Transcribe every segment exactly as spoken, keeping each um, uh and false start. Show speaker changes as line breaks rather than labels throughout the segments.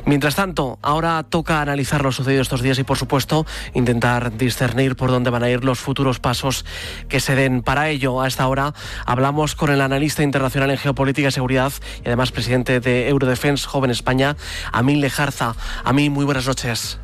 Mientras tanto, ahora toca analizar lo sucedido estos días y, por supuesto, intentar discernir por dónde van a ir los futuros pasos que se den. Para ello, a esta hora, hablamos con el analista internacional en geopolítica y seguridad y además presidente de Eurodefense Joven España, Amin Lejarza. Amin, muy buenas noches.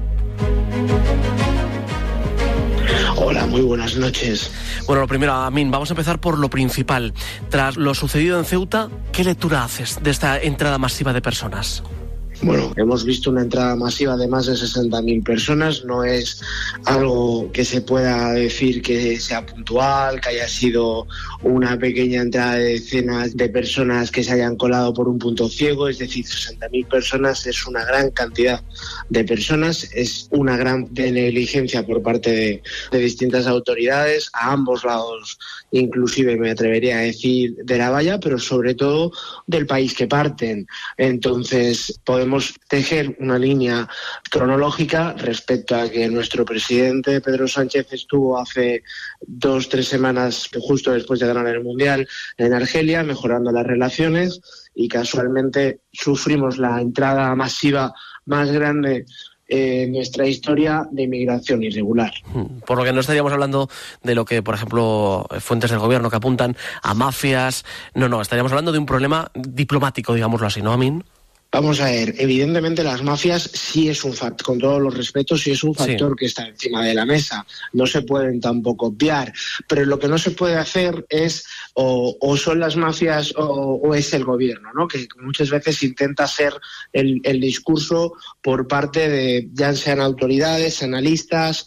Hola, muy buenas noches.
Bueno, lo primero, Amin, vamos a empezar por lo principal. Tras lo sucedido en Ceuta, ¿qué lectura haces de esta entrada masiva de personas?
Bueno, hemos visto una entrada masiva de más de sesenta mil personas. No es algo que se pueda decir que sea puntual, que haya sido una pequeña entrada de decenas de personas que se hayan colado por un punto ciego. Es decir, sesenta mil personas es una gran cantidad de personas, es una gran negligencia por parte de, de distintas autoridades, a ambos lados, inclusive me atrevería a decir de la valla, pero sobre todo del país que parten. Entonces, podemos tejer una línea cronológica respecto a que nuestro presidente Pedro Sánchez estuvo hace dos, tres semanas, justo después de ganar el Mundial, en Argelia, mejorando las relaciones, y casualmente sufrimos la entrada masiva más grande en nuestra historia de inmigración irregular.
Por lo que no estaríamos hablando de lo que, por ejemplo, fuentes del gobierno que apuntan a mafias. No, no, estaríamos hablando de un problema diplomático, digámoslo así, ¿no, Amin?
Vamos a ver, evidentemente las mafias sí es un factor, con todos los respetos, sí es un factor sí. que está encima de la mesa. No se pueden tampoco obviar, pero lo que no se puede hacer es o, o son las mafias o, o es el gobierno, ¿no? Que muchas veces intenta ser el, el discurso por parte de, ya sean autoridades, analistas.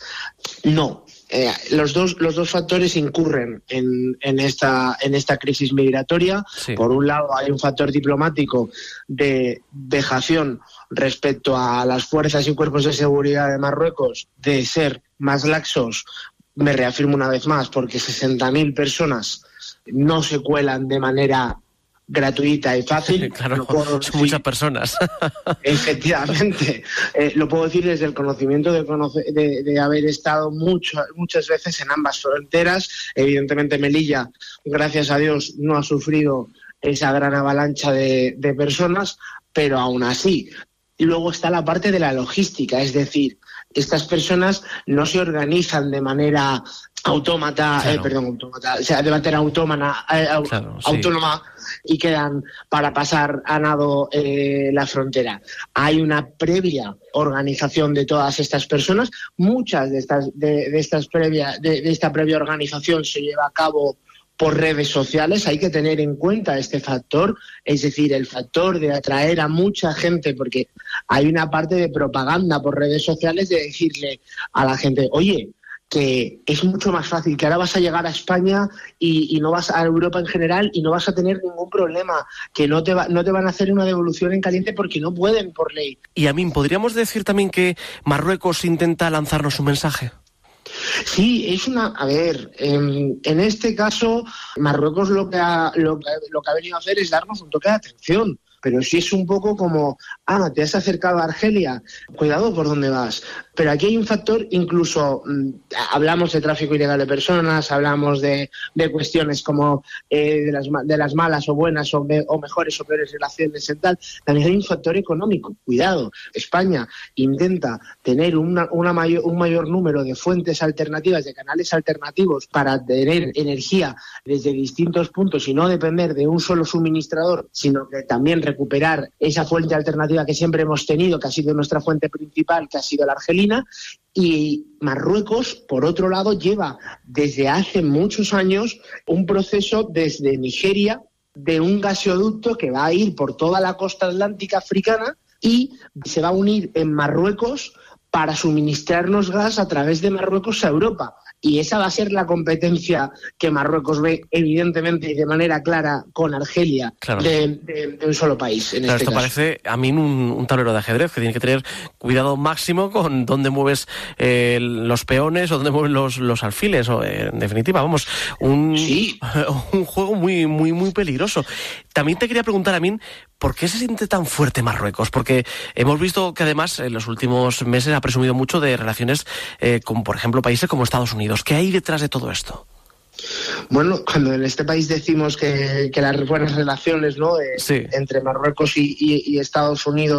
No. Eh, los dos los dos factores incurren en, en esta en esta crisis migratoria. Sí. Por un lado hay un factor diplomático de vejación respecto a las fuerzas y cuerpos de seguridad de Marruecos de ser más laxos. Me reafirmo una vez más, porque sesenta mil personas no se cuelan de manera gratuita y fácil.
Claro, son muchas personas.
Efectivamente. Eh, lo puedo decir desde el conocimiento de, conoce, de, de haber estado mucho, muchas veces en ambas fronteras. Evidentemente Melilla, gracias a Dios, no ha sufrido esa gran avalancha de, de personas, pero aún así. Y luego está la parte de la logística, es decir, estas personas no se organizan de manera autómata, claro. eh, perdón, autómata, o sea, de manera autómana, eh, claro, autónoma sí. y quedan para pasar a nado eh, la frontera. Hay una previa organización de todas estas personas. Muchas de estas de, de estas previa de, de esta previa organización se lleva a cabo por redes sociales. Hay que tener en cuenta este factor, es decir, el factor de atraer a mucha gente, porque hay una parte de propaganda por redes sociales de decirle a la gente, oye, que es mucho más fácil, que ahora vas a llegar a España y, y no vas a Europa en general y no vas a tener ningún problema, que no te va, no te van a hacer una devolución en caliente porque no pueden por ley.
Y Amin, ¿podríamos decir también que Marruecos intenta lanzarnos un mensaje?
Sí, es una... A ver, en, en este caso, Marruecos lo que, ha, lo, que, lo que ha venido a hacer es darnos un toque de atención. Pero sí es un poco como, ah, te has acercado a Argelia, cuidado por dónde vas. Pero aquí hay un factor, incluso mmm, hablamos de tráfico ilegal de personas, hablamos de, de cuestiones como eh, de, las, de las malas o buenas o, me, o mejores o peores relaciones y tal. También hay un factor económico. Cuidado, España intenta tener una, una mayor, un mayor número de fuentes alternativas, de canales alternativos para tener energía desde distintos puntos y no depender de un solo suministrador, sino que también recuperar esa fuente alternativa que siempre hemos tenido, que ha sido nuestra fuente principal, que ha sido la argelina. Y Marruecos, por otro lado, lleva desde hace muchos años un proceso desde Nigeria de un gasoducto que va a ir por toda la costa atlántica africana y se va a unir en Marruecos para suministrarnos gas a través de Marruecos a Europa. Y esa va a ser la competencia que Marruecos ve, evidentemente y de manera clara, con Argelia, claro. de, de, de un solo país. En
claro,
este
esto
caso.
Parece a mí un, un tablero de ajedrez que tiene que tener cuidado máximo con dónde mueves eh, los peones o dónde mueves los, los alfiles. O, eh, en definitiva, vamos, un,
sí.
un juego muy, muy, muy peligroso. También te quería preguntar, Amin, ¿por qué se siente tan fuerte Marruecos? Porque hemos visto que además en los últimos meses ha presumido mucho de relaciones eh, con, por ejemplo, países como Estados Unidos. ¿Qué hay detrás de todo esto?
Bueno, cuando en este país decimos que, que las buenas relaciones, ¿no? Eh,
sí.
entre Marruecos y, y, y Estados Unidos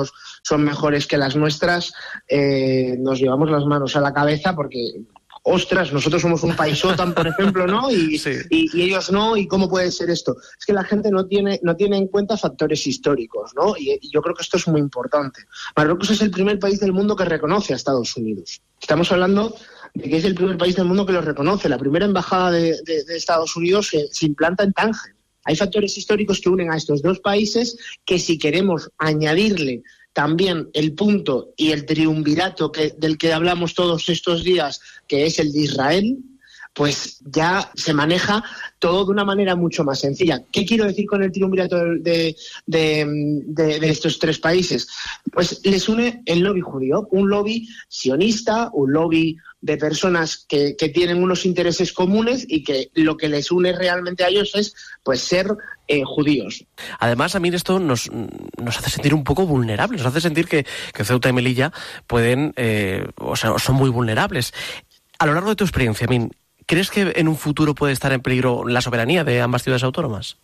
son mejores que las nuestras, eh, nos llevamos las manos a la cabeza porque... ostras, nosotros somos un paisotan, por ejemplo, ¿no? Y, sí. y, y ellos no, ¿y cómo puede ser esto? Es que la gente no tiene, no tiene en cuenta factores históricos, ¿no? Y, y yo creo que esto es muy importante. Marruecos es el primer país del mundo que reconoce a Estados Unidos. Estamos hablando de que es el primer país del mundo que lo reconoce. La primera embajada de, de, de Estados Unidos se, se implanta en Tánger. Hay factores históricos que unen a estos dos países que, si queremos añadirle también el punto y el triunvirato que, del que hablamos todos estos días, que es el de Israel, pues ya se maneja todo de una manera mucho más sencilla. ¿Qué quiero decir con el triunvirato de, de, de, de estos tres países? Pues les une el lobby judío, un lobby sionista, un lobby de personas que, que tienen unos intereses comunes y que lo que les une realmente a ellos es pues ser eh, judíos.
Además, a mí esto nos, nos hace sentir un poco vulnerables, nos hace sentir que, que Ceuta y Melilla pueden, eh, o sea, son muy vulnerables. A lo largo de tu experiencia, Min, ¿crees que en un futuro puede estar en peligro la soberanía de ambas ciudades autónomas?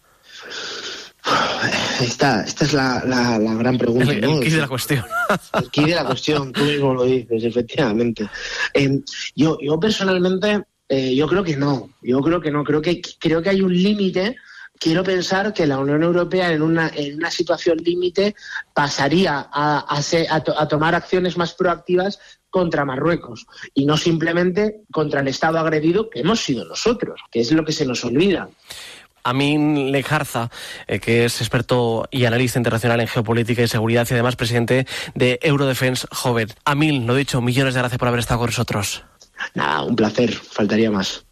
Esta, esta es la, la, la gran pregunta.
El, el
¿no?
quid de la cuestión.
El quid de la cuestión, tú mismo lo dices, efectivamente. Eh, yo, yo personalmente, eh, yo creo que no. Yo creo que no. Creo que, creo que hay un límite. Quiero pensar que la Unión Europea en una, en una situación límite pasaría a, a, ser, a, to, a tomar acciones más proactivas contra Marruecos y no simplemente contra el Estado agredido que hemos sido nosotros, que es lo que se nos olvida.
Amin Lejarza, eh, que es experto y analista internacional en geopolítica y seguridad y además presidente de Eurodefense Joven. Amin, lo dicho, millones de gracias por haber estado con nosotros.
Nada, un placer, faltaría más.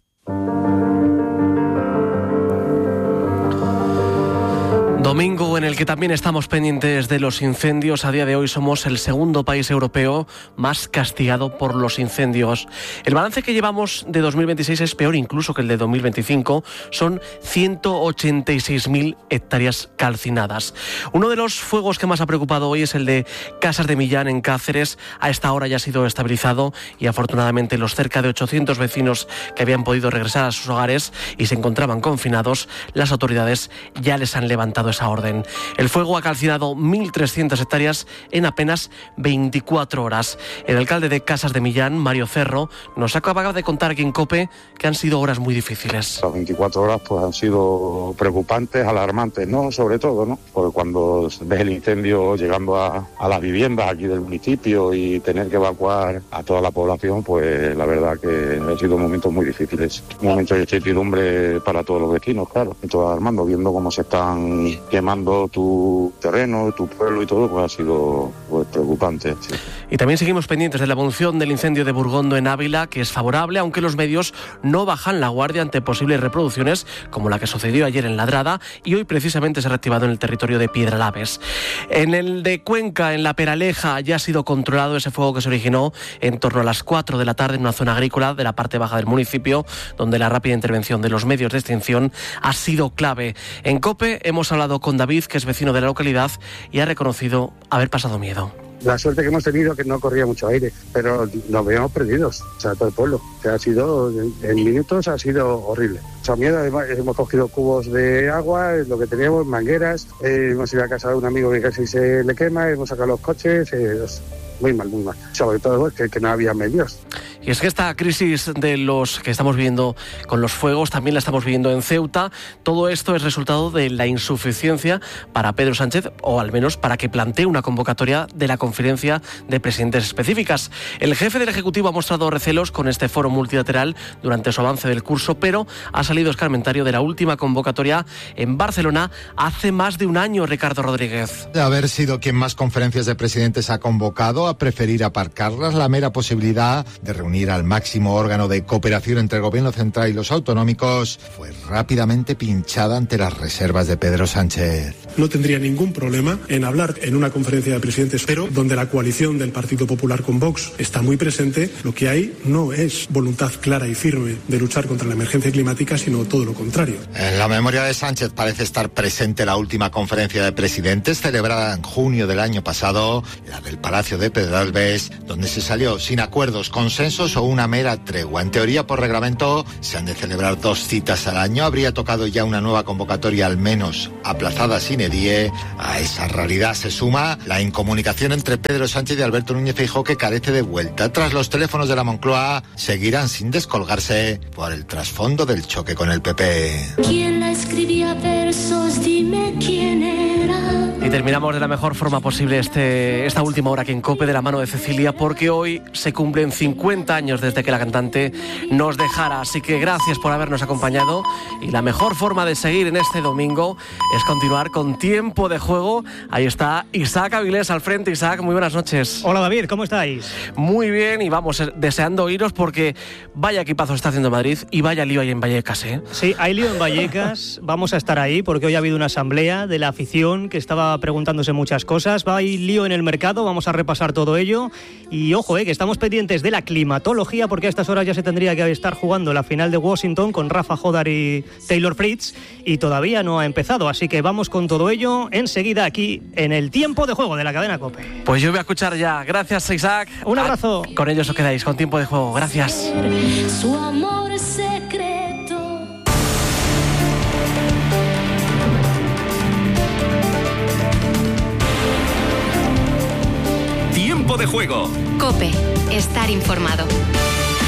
Domingo en el que también estamos pendientes de los incendios. A día de hoy somos el segundo país europeo más castigado por los incendios. El balance que llevamos de dos mil veintiséis es peor incluso que el de dos mil veinticinco. Son ciento ochenta y seis mil hectáreas calcinadas. Uno de los fuegos que más ha preocupado hoy es el de Casas de Millán en Cáceres. A esta hora ya ha sido estabilizado y afortunadamente los cerca de ochocientos vecinos que habían podido regresar a sus hogares y se encontraban confinados, las autoridades ya les han levantado esa orden. El fuego ha calcinado mil trescientas hectáreas en apenas veinticuatro horas. El alcalde de Casas de Millán, Mario Cerro, nos acaba de contar aquí en COPE que han sido horas muy difíciles.
Las veinticuatro horas pues han sido preocupantes, alarmantes, ¿no? Sobre todo, ¿no? Porque cuando ves el incendio llegando a, a las viviendas aquí del municipio y tener que evacuar a toda la población, pues la verdad que han sido momentos muy difíciles. Momentos de incertidumbre para todos los vecinos, claro. Y todo alarmando, viendo cómo se están quemando tu terreno, tu pueblo y todo, pues ha sido pues, preocupante. Sí.
Y también seguimos pendientes de la evolución del incendio de Burgondo en Ávila, que es favorable, aunque los medios no bajan la guardia ante posibles reproducciones, como la que sucedió ayer en Ladrada y hoy precisamente se ha reactivado en el territorio de Piedralaves. En el de Cuenca, en La Peraleja, ya ha sido controlado ese fuego que se originó en torno a las cuatro de la tarde en una zona agrícola de la parte baja del municipio, donde la rápida intervención de los medios de extinción ha sido clave. En COPE hemos hablado con David, que es vecino de la localidad y ha reconocido haber pasado miedo.
La suerte que hemos tenido que no corría mucho aire, pero nos veíamos perdidos, o sea, todo el pueblo. Que ha sido, en minutos ha sido horrible. Mucho miedo, además, hemos cogido cubos de agua, lo que teníamos, mangueras, eh, hemos ido a casa de un amigo que casi se le quema, hemos sacado los coches, eh, muy mal, muy mal. Sobre todo que, que no había medios.
Y es que esta crisis de los que estamos viviendo con los fuegos también la estamos viviendo en Ceuta. Todo esto es resultado de la insuficiencia para Pedro Sánchez, o al menos para que plantee una convocatoria de la conferencia de presidentes específicas. El jefe del Ejecutivo ha mostrado recelos con este foro multilateral durante su avance del curso, pero ha salido escarmentario de la última convocatoria en Barcelona hace más de un año, Ricardo Rodríguez.
De haber sido quien más conferencias de presidentes ha convocado, a preferir aparcarlas la mera posibilidad de reunir al máximo órgano de cooperación entre el gobierno central y los autonómicos fue rápidamente pinchada ante las reservas de Pedro Sánchez.
No tendría ningún problema en hablar en una conferencia de presidentes, pero donde la coalición del Partido Popular con Vox está muy presente, lo que hay no es voluntad clara y firme de luchar contra la emergencia climática, sino todo lo contrario.
En la memoria de Sánchez parece estar presente la última conferencia de presidentes celebrada en junio del año pasado, la del Palacio de Pedralbes, donde se salió sin acuerdos, consensos amistosos o una mera tregua. En teoría, por reglamento, se han de celebrar dos citas al año. Habría tocado ya una nueva convocatoria, al menos aplazada sine die. A esa realidad se suma la incomunicación entre Pedro Sánchez y Alberto Núñez Feijóo, que carece de vuelta. Tras los teléfonos de la Moncloa, seguirán sin descolgarse por el trasfondo del choque con el P P.
¿Quién la escribía versos? Dime quién era.
Y terminamos de la mejor forma posible este, esta última hora aquí en COPE, de la mano de Cecilia, porque hoy se cumplen cincuenta años desde que la cantante nos dejara. Así que gracias por habernos acompañado, y la mejor forma de seguir en este domingo es continuar con Tiempo de Juego. Ahí está Isaac Avilés al frente. Isaac, muy buenas noches.
Hola David, ¿cómo estáis?
Muy bien, y vamos deseando oíros, porque vaya equipazo está haciendo Madrid y vaya lío ahí en Vallecas, ¿eh?
Sí, hay lío en Vallecas. Vamos a estar ahí porque hoy ha habido una asamblea de la afición que estaba preguntándose muchas cosas. Va a ir lío en el mercado, vamos a repasar todo ello. Y ojo, eh, que estamos pendientes de la climatología, porque a estas horas ya se tendría que estar jugando la final de Washington con Rafa Jodar y Taylor Fritz, y todavía no ha empezado. Así que vamos con todo ello enseguida aquí en el Tiempo de Juego de la cadena COPE.
Pues yo voy a escuchar ya. Gracias, Isaac.
Un abrazo.
Ah, con ellos os quedáis con Tiempo de Juego. Gracias.
Su amor secreto.
Tiempo de Juego.
COPE. Estar informado.